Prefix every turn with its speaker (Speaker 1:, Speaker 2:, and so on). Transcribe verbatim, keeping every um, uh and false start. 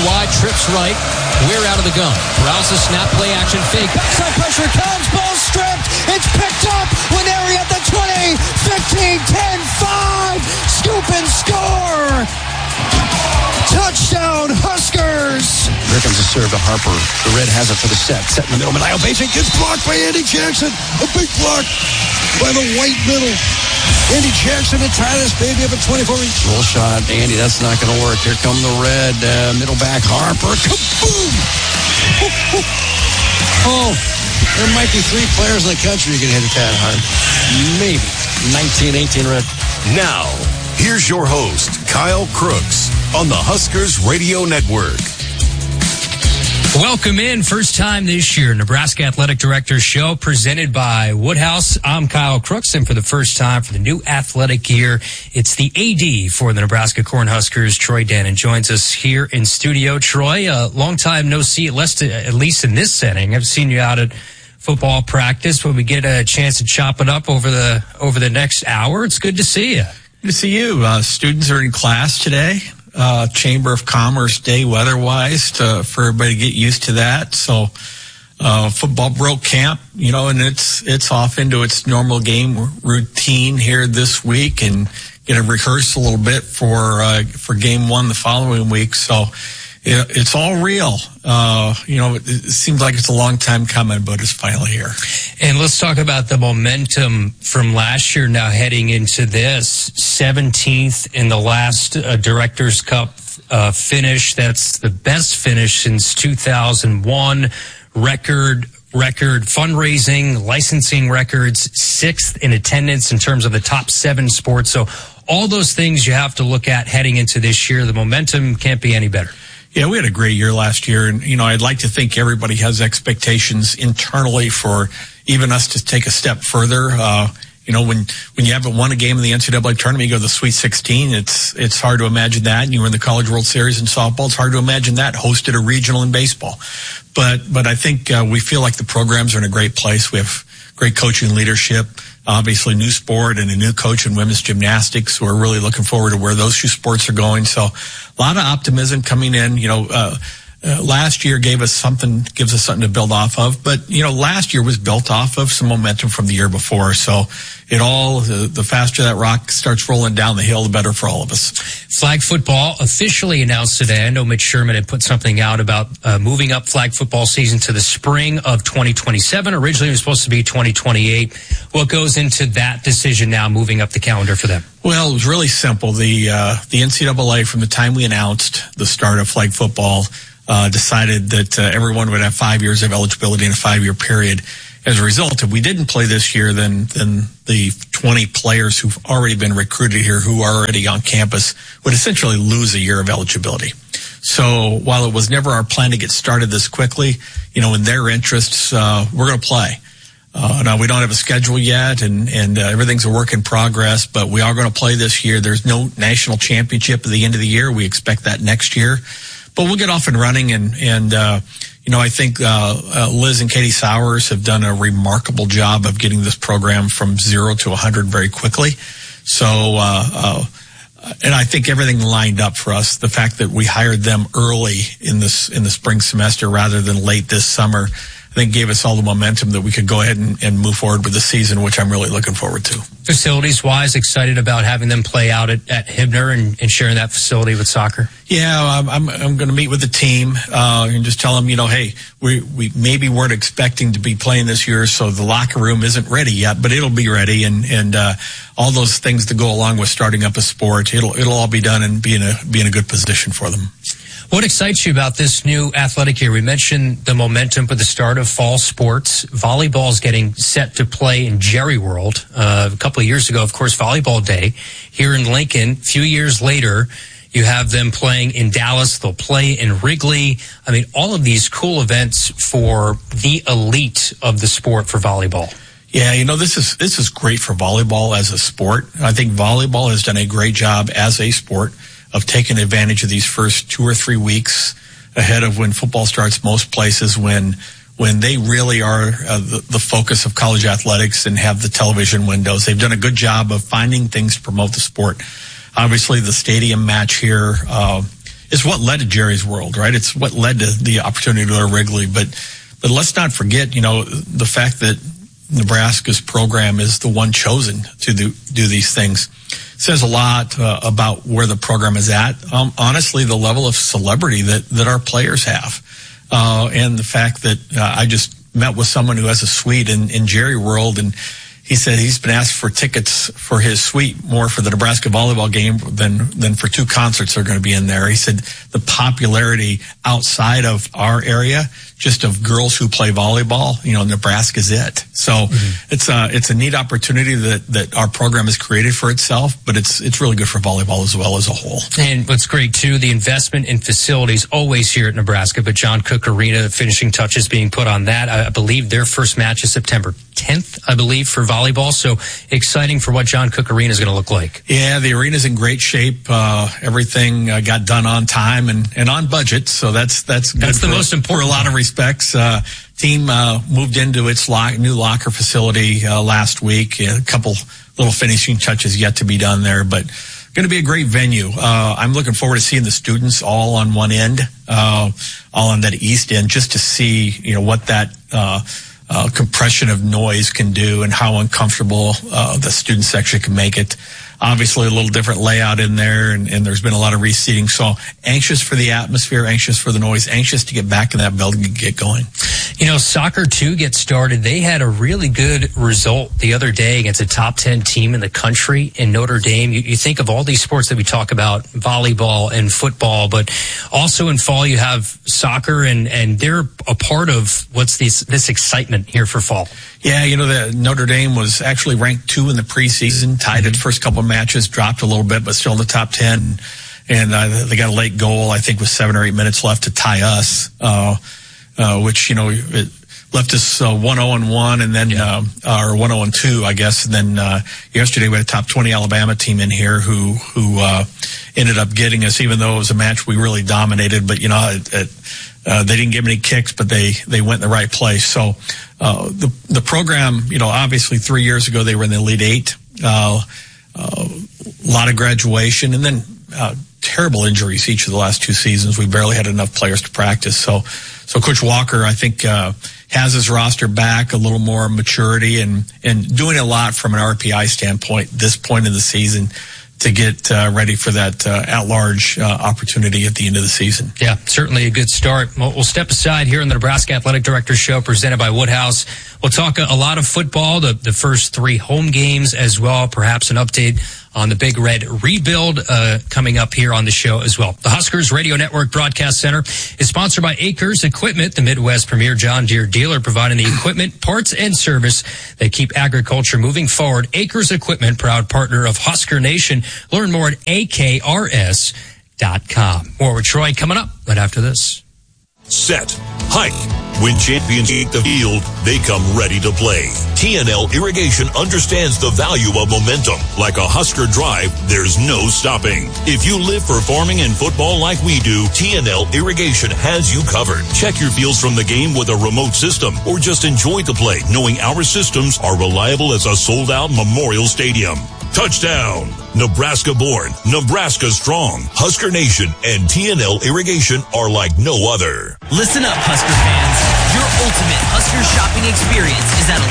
Speaker 1: wide, trips right. We're out of the gun. Paralysis snap, play action, fake. Backside pressure comes, ball stripped. It's picked up. Nwaneri at the twenty, fifteen, ten, five. Scoop and score. Touchdown, Huskers.
Speaker 2: Here comes a serve to Harper. The red has it for the set. Set in the middle. Manio Basic gets blocked by Andy Jackson. A big block by the white middle. Andy Jackson to tie this baby up at twenty-four. Roll shot. Andy, that's not going to work. Here come the red. Uh, middle back Harper. Kaboom! Oh, there might be three players in the country who can hit it that hard. Maybe. nineteen eighteen red.
Speaker 3: Now, here's your host, Kyle Crooks, on the Huskers Radio Network.
Speaker 4: Welcome in. First time this year, Nebraska Athletic Directors Show presented by Woodhouse. I'm Kyle Crooks, and for the first time for the new athletic year, it's the A D for the Nebraska Cornhuskers, Troy Dannon, joins us here in studio. Troy, a long time no see, at least, at least in this setting. I've seen you out at football practice. When we get a chance to chop it up over the over the next hour, it's good to see you.
Speaker 5: Good to see you. Uh, students are in class today. Uh, Chamber of Commerce Day weather-wise to, for everybody to get used to that. So, uh, football broke camp, you know, and it's, it's off into its normal game routine here this week and get a rehearse a little bit for, uh, for game one the following week. So, it, it's all real. Uh, you know, it, it seems like it's a long time coming, but it's finally here.
Speaker 4: And let's talk about the momentum from last year now heading into this. seventeenth in the last uh, Directors' Cup uh, finish. That's the best finish since two thousand one. Record, record fundraising, licensing records, sixth in attendance in terms of the top seven sports. So all those things you have to look at heading into this year. The momentum can't be any better.
Speaker 5: Yeah, we had a great year last year. And, you know, I'd like to think everybody has expectations internally for even us to take a step further. Uh, you know, when, when you haven't won a game in the N C double A tournament, you go to the Sweet sixteen. It's, it's hard to imagine that. And you were in the College World Series in softball. It's hard to imagine that. Hosted a regional in baseball. But, but I think, uh, we feel like the programs are in a great place. We have great coaching leadership. Obviously, new sport and a new coach in women's gymnastics. We're really looking forward to where those two sports are going. So a lot of optimism coming in. You know, uh, uh, last year gave us something, gives us something to build off of. But, you know, last year was built off of some momentum from the year before. So it all, the, the faster that rock starts rolling down the hill, the better for all of us.
Speaker 4: Flag football officially announced today. I know Mitch Sherman had put something out about uh, moving up flag football season to the spring of twenty twenty-seven. Originally, it was supposed to be twenty twenty-eight. What goes into that decision now, moving up the calendar for them?
Speaker 5: Well, it was really simple. The uh, the N C double A, from the time we announced the start of flag football, uh, decided that uh, everyone would have five years of eligibility in a five-year period. As a result, if we didn't play this year, then then the twenty players who've already been recruited here, who are already on campus, would essentially lose a year of eligibility. So while it was never our plan to get started this quickly, you know, in their interests, uh, we're going to play. Uh, now, we don't have a schedule yet, and, and uh, everything's a work in progress, but we are going to play this year. There's no national championship at the end of the year. We expect that next year. But we'll get off and running, and, and uh, you know, I think uh, uh, Liz and Katie Sowers have done a remarkable job of getting this program from zero to one hundred very quickly. So, uh, uh, and I think everything lined up for us. The fact that we hired them early in this in the spring semester rather than late this summer, I think gave us all the momentum that we could go ahead and, and move forward with the season, which I'm really looking forward to.
Speaker 4: Facilities-wise, excited about having them play out at, at Hibner and, and sharing that facility with soccer?
Speaker 5: Yeah, I'm I'm, I'm going to meet with the team uh, and just tell them, you know, hey, we we maybe weren't expecting to be playing this year, so the locker room isn't ready yet, but it'll be ready, and and uh, all those things that go along with starting up a sport, it'll it'll all be done and be in a be in a good position for them.
Speaker 4: What excites you about this new athletic year? We mentioned the momentum for the start of fall sports. Volleyball is getting set to play in Jerry World. Uh, a couple of years ago, of course, Volleyball Day here in Lincoln. A few years later, you have them playing in Dallas. They'll play in Wrigley. I mean, all of these cool events for the elite of the sport for volleyball.
Speaker 5: Yeah, you know, this is this is great for volleyball as a sport. I think volleyball has done a great job as a sport of taking advantage of these first two or three weeks ahead of when football starts most places, when when they really are uh, the, the focus of college athletics and have the television windows. They've done a good job of finding things to promote the sport. Obviously, the stadium match here uh, it's what led to Jerry's World, right? It's what led to the opportunity to go to Wrigley. But, but let's not forget, you know, the fact that Nebraska's program is the one chosen to do, do these things. It says a lot uh, about where the program is at. Um, honestly, the level of celebrity that, that our players have. Uh, and the fact that uh, I just met with someone who has a suite in, in Jerry World, and he said he's been asked for tickets for his suite more for the Nebraska volleyball game than than for two concerts that are going to be in there. He said the popularity outside of our area, just of girls who play volleyball, you know, Nebraska's it. So mm-hmm. it's a it's a neat opportunity that that our program has created for itself, but it's it's really good for volleyball as well as a whole.
Speaker 4: And what's great too, the investment in facilities always here at Nebraska, but John Cook Arena, finishing touches being put on that. I believe their first match is September tenth, I believe, for volleyball. So exciting for what John Cook Arena is going to look like.
Speaker 5: Yeah, the arena's in great shape. Uh, everything uh, got done on time and, and on budget. So that's that's good.
Speaker 4: That's the
Speaker 5: for,
Speaker 4: most important.
Speaker 5: For a lot of respects. Uh, team uh, moved into its lock, new locker facility uh, last week. A couple little finishing touches yet to be done there, but going to be a great venue. Uh, I'm looking forward to seeing the students all on one end, uh, all on that east end, just to see, you know, what that uh, uh, compression of noise can do and how uncomfortable uh, the student section can make it. Obviously, a little different layout in there, and, and there's been a lot of reseating. So anxious for the atmosphere, anxious for the noise, anxious to get back in that building and get going.
Speaker 4: You know, soccer, too, gets started. They had a really good result the other day against a top ten team in the country in Notre Dame. You, you think of all these sports that we talk about, volleyball and football, but also in fall you have soccer, and, and they're a part of what's this, this excitement here for fall.
Speaker 5: Yeah, you know, the Notre Dame was actually ranked two in the preseason, tied mm-hmm. at first couple of matches, dropped a little bit, but still in the top ten. And uh, they got a late goal, I think, with seven or eight minutes left to tie us, uh, uh, which, you know, it left us uh, one oh and one, and then, yeah. uh, or one oh and two, I guess. And then uh, yesterday we had a top twenty Alabama team in here who who uh, ended up getting us, even though it was a match we really dominated. But, you know, it, it, uh, they didn't give any kicks, but they, they went in the right place. So uh, the the program, you know, obviously three years ago they were in the Elite Eight. Uh, uh, a lot of graduation, and then uh, terrible injuries each of the last two seasons. We barely had enough players to practice. So, so Coach Walker, I think, uh, has his roster back, a little more maturity, and, and doing a lot from an R P I standpoint this point in the season to get uh, ready for that uh, at-large uh, opportunity at the end of the season.
Speaker 4: Yeah, certainly a good start. We'll, we'll step aside here on the Nebraska Athletic Directors Show presented by Woodhouse. We'll talk a, a lot of football, the, the first three home games as well, perhaps an update on the Big Red rebuild uh, coming up here on the show as well. The Huskers Radio Network Broadcast Center is sponsored by Acres Equipment, the Midwest premier John Deere dealer, providing the equipment, parts, and service that keep agriculture moving forward. Acres Equipment, proud partner of Husker Nation. Learn more at A K R S dot com. More with Troy coming up right after this.
Speaker 3: Set. Hike. When champions eat the field, they come ready to play. T N L Irrigation understands the value of momentum. Like a Husker drive, there's no stopping. If you live for farming and football like we do, T N L Irrigation has you covered. Check your fields from the game with a remote system, or just enjoy the play, knowing our systems are reliable as a sold-out Memorial Stadium. Touchdown! Nebraska born, Nebraska strong. Husker Nation and T N L Irrigation are like no other.
Speaker 6: Listen up, Husker fans. Your ultimate Husker shopping experience is at